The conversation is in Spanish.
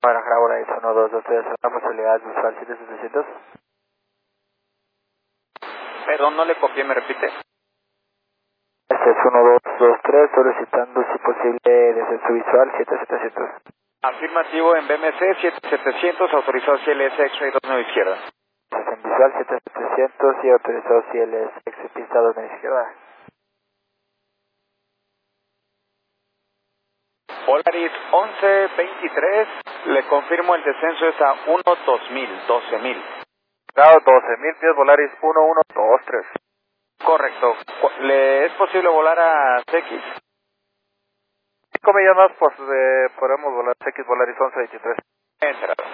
Guadalajara, Volaris 1223, la posibilidad visual 7700. Perdón, no le copié, ¿me repite? Este es 1223, solicitando si posible descenso visual 7700. Afirmativo en BMC 7700, autorizado CLS X-Ray 29 izquierda. Descenso visual 7700 y autorizado CLS X pista 29 izquierda. Polaris 1123, le confirmo el descenso es a 1-2000. Grado 12.000 pies, Volaris 1123. Correcto. ¿Le es posible volar a CX? 5 millas más, pues podemos volar CX Volaris 1123. Entrado.